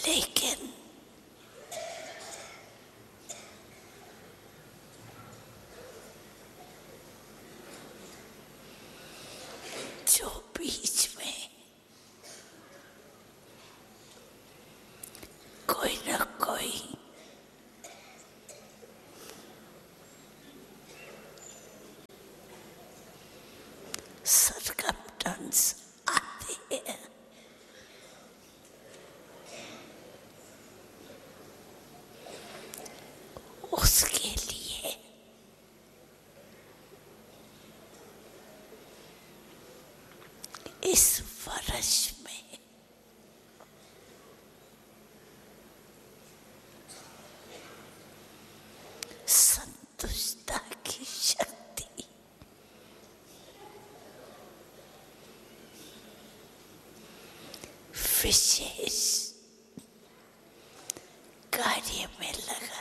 लेकिन जो बीच में कोई न कोई सरकमस्टेंस आते हैं, उसके लिए इस वर्ष में संतुष्टता की शक्ति विशेष कार्य में लगन,